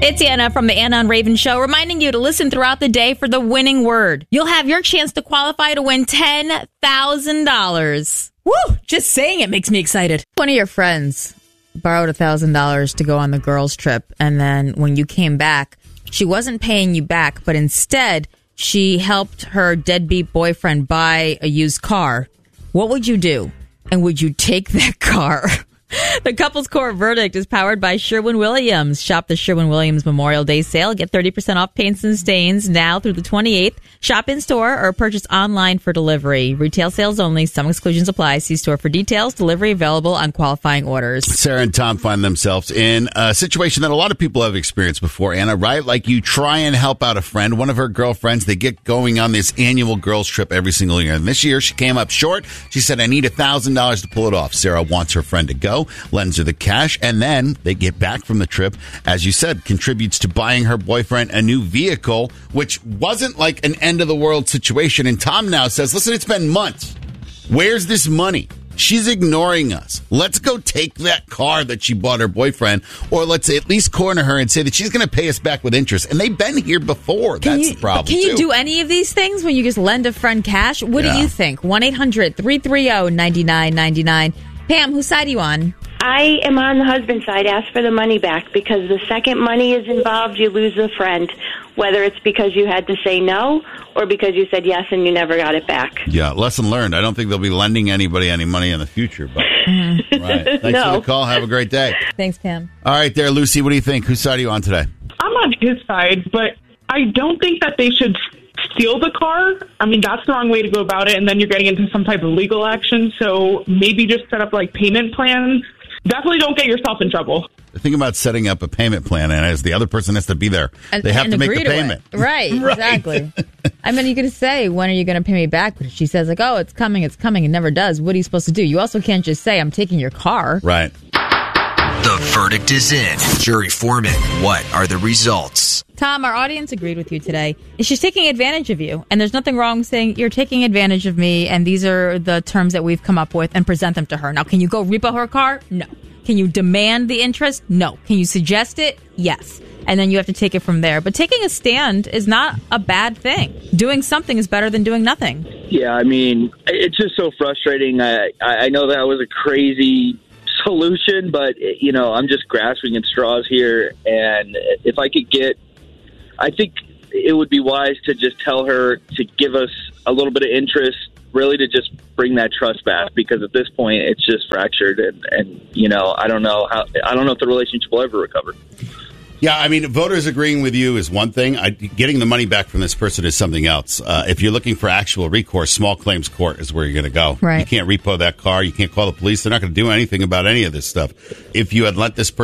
It's Anna from the Anna and Raven Show, reminding you to listen throughout the day for the winning word. You'll have your chance to qualify to win $10,000. Woo! Just saying it makes me excited. One of your friends borrowed $1,000 to go on the girls' trip, and then when you came back, she wasn't paying you back, but instead she helped her deadbeat boyfriend buy a used car. What would you do? And would you take that car? The Couples Court verdict is powered by Sherwin-Williams. Shop the Sherwin-Williams Memorial Day sale. Get 30% off paints and stains now through the 28th. Shop in-store or purchase online for delivery. Retail sales only. Some exclusions apply. See store for details. Delivery available on qualifying orders. Sarah and Tom find themselves in a situation that a lot of people have experienced before, Anna, right? Like you try and help out a friend. One of her girlfriends, they get going on this annual girls' trip every single year. And this year she came up short. She said, I need $1,000 to pull it off. Sarah wants her friend to go, lends her the cash, and then they get back from the trip, as you said, contributes to buying her boyfriend a new vehicle, which wasn't like an end-of-the-world situation. And Tom now says, listen, it's been months. Where's this money? She's ignoring us. Let's go take that car that she bought her boyfriend, or let's at least corner her and say that she's going to pay us back with interest. And they've been here before. That's the problem, Can you do any of these things when you just lend a friend cash? What do you think? 1-800-330-9999. Pam, whose side are you on? I am on the husband's side. Ask for the money back, because the second money is involved, you lose a friend, whether it's because you had to say no or because you said yes and you never got it back. Yeah, lesson learned. I don't think they'll be lending anybody any money in the future. But right. Thanks for the call. Have a great day. Thanks, Pam. All right there, Lucy. What do you think? Whose side are you on today? I'm on his side, but I don't think that they should steal the car. I mean, that's the wrong way to go about it, and then you're getting into some type of legal action. So maybe just set up like payment plans. Definitely don't get yourself in trouble. The thing about setting up a payment plan, Anna, is the other person has to be there. They have to make the payment. Right, exactly. I mean, you're going to say, when are you going to pay me back? But if she says, like, oh, it's coming, and never does, what are you supposed to do? You also can't just say, I'm taking your car. Right. The verdict is in. Jury foreman, what are the results? Tom, our audience agreed with you today. She's taking advantage of you, and there's nothing wrong saying, you're taking advantage of me, and these are the terms that we've come up with, and present them to her. Now, can you go repo her car? No. Can you demand the interest? No. Can you suggest it? Yes. And then you have to take it from there. But taking a stand is not a bad thing. Doing something is better than doing nothing. Yeah, I mean, it's just so frustrating. I know that was a crazy solution, but, you know, I'm just grasping at straws here. And if I could I think it would be wise to just tell her to give us a little bit of interest, really to just bring that trust back, because at this point it's just fractured, and you know, I don't know if the relationship will ever recover. Yeah, I mean, voters agreeing with you is one thing. Getting the money back from this person is something else. If you're looking for actual recourse, small claims court is where you're going to go. Right. You can't repo that car. You can't call the police. They're not going to do anything about any of this stuff. If you had let this person